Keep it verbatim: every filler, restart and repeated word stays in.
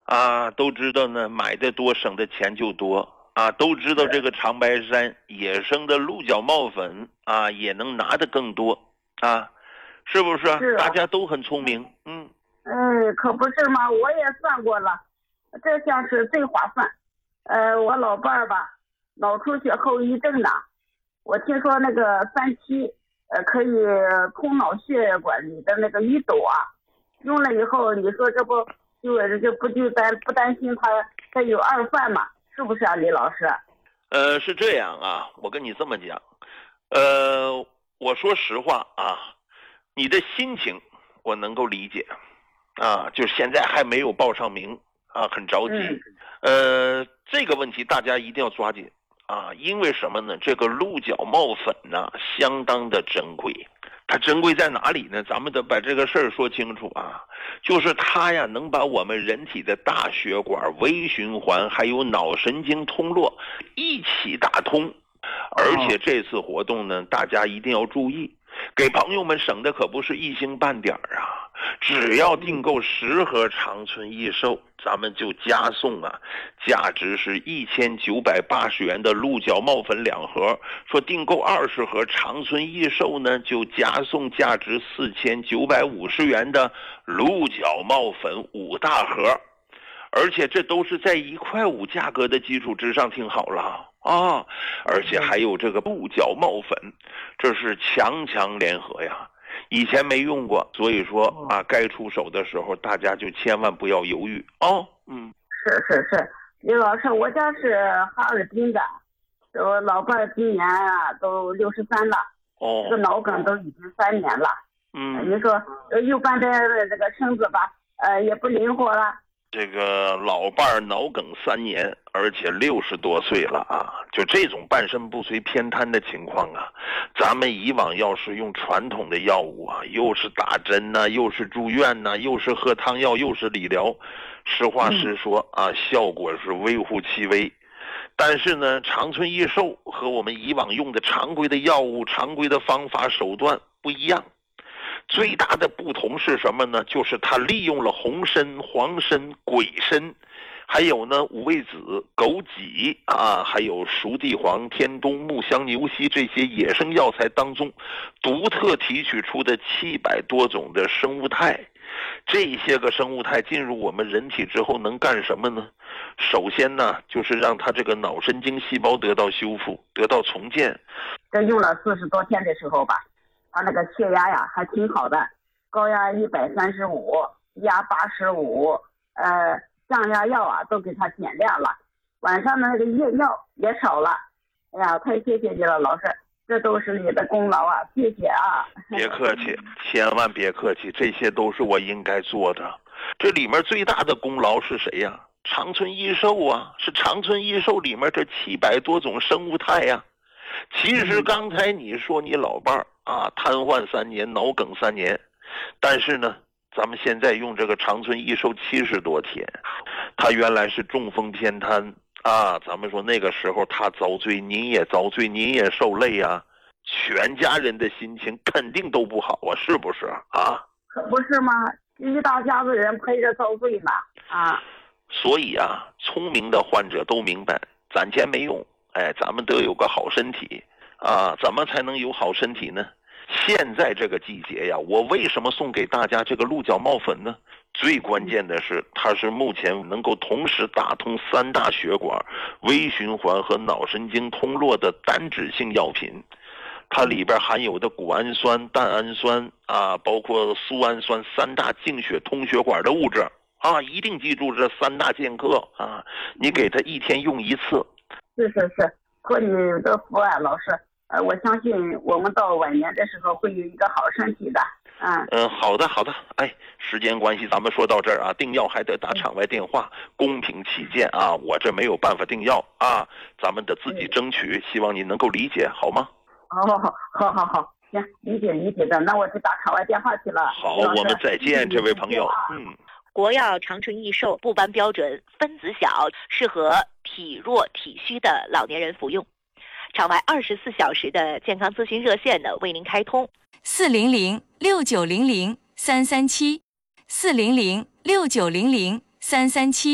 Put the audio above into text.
啊，都知道呢，买的多省的钱就多啊，都知道这个长白山野生的鹿角帽粉啊，也能拿的更多啊，是不是？ 是啊， 大家都很聪明，嗯。 嗯，可不是嘛，我也算过了，这项是最划算。呃，我老伴儿吧，脑出血后遗症呢，我听说那个三七，呃，可以通脑血管里的那个淤堵啊，用了以后，你说这不就就不就担不担心他他有二犯嘛？是不是啊，李老师？ 呃，是这样啊，我跟你这么讲，呃，我说实话啊，你的心情我能够理解，啊，就现在还没有报上名啊，很着急。 嗯、 呃，这个问题大家一定要抓紧啊，因为什么呢？这个鹿角帽粉呢，相当的珍贵。它珍贵在哪里呢？咱们得把这个事儿说清楚啊。就是它呀，能把我们人体的大血管、微循环还有脑神经通络一起打通。而且这次活动呢，大家一定要注意，给朋友们省的可不是一星半点儿啊！只要订购十盒长春益寿，咱们就加送啊，价值是一千九百八十元的鹿角帽粉两盒。说订购二十盒长春益寿呢，就加送价值四千九百五十元的鹿角帽粉五大盒。而且这都是在一块五价格的基础之上，听好了啊！而且还有这个鹿角帽粉，这是强强联合呀。以前没用过，所以说啊，该出手的时候大家就千万不要犹豫哦。嗯， 是是是，李老师，我家是哈尔滨的，我老伴儿今年啊都六十三了， 哦， 这个脑梗都已经三年了。 嗯， 你说一般的这个身子吧，呃，也不灵活了。 这个老伴儿脑梗三年，而且六十多岁了啊，就这种半身不遂偏瘫的情况啊，咱们以往要是用传统的药物啊，又是打针呐、啊，又是住院呐、啊，又是喝汤药，又是理疗，实话实说啊，效果是微乎其微。但是呢，长春益寿和我们以往用的常规的药物、常规的方法手段不一样。最大的不同是什么呢？就是它利用了红参、黄参、鬼参，还有呢五味子、枸杞啊，还有熟地黄、天冬、木香、牛膝这些野生药材当中，独特提取出的七百多种的生物肽。这些个生物肽进入我们人体之后能干什么呢？首先呢，就是让它这个脑神经细胞得到修复，得到重建。 这用了四十多天的时候吧，他那个血压呀还挺好的，高压一百三十五，压八十五，呃，降压药啊都给他减量了，晚上的那个夜药也少了。哎呀，太谢谢你了，老师，这都是你的功劳啊，谢谢啊。 别客气，千万别客气，这些都是我应该做的。这里面最大的功劳是谁呀？长春益寿啊，是长春益寿里面这七百多种生物肽呀。其实刚才你说你老伴儿啊，瘫痪三年，脑梗三年，但是呢，咱们现在用这个长春益寿七十多天，他原来是中风偏瘫啊，咱们说那个时候他遭罪，您也遭罪，您也受累啊，全家人的心情肯定都不好啊，是不是啊？ 可不是吗？一大家子人陪着遭罪嘛啊！ 所以啊，聪明的患者都明白，攒钱没用。哎，咱们得有个好身体啊！怎么才能有好身体呢？现在这个季节呀，我为什么送给大家这个鹿角帽粉呢？最关键的是，它是目前能够同时打通三大血管、微循环和脑神经通络的单指性药品。它里边含有的谷氨酸、蛋氨酸啊，包括苏氨酸三大净血通血管的物质啊，一定记住这三大剑客啊！你给它一天用一次。 是是是，托你的福啊，老师，呃，我相信我们到晚年的时候会有一个好身体的。嗯嗯，好的好的，哎，时间关系，咱们说到这儿啊，订药还得打场外电话，公平起见啊，我这没有办法订药啊，咱们得自己争取，希望你能够理解，好吗？ 好好好好好好，行，理解理解的，那我就打场外电话去了。 好，我们再见，这位朋友。嗯。 国药长春益寿不斑标准，分子小，适合体弱体虚的老年人服用。场外二十四小时的健康咨询热线呢为您开通， 四零零六九零零三三七，四零零六九零零三三七。